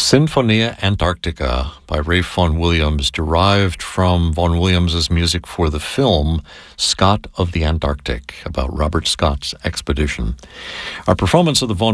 Sinfonia Antarctica by Ralph Vaughan Williams, derived from Vaughan Williams's music for the film Scott of the Antarctic, about Robert Scott's expedition. Our performance of the Vaughan